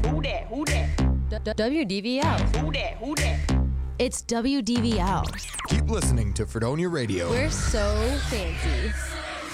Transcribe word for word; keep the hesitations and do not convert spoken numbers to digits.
Who that? Who that? W D V L. Who that? Who that? It's W D V L. Keep listening to Fredonia Radio. We're so fancy.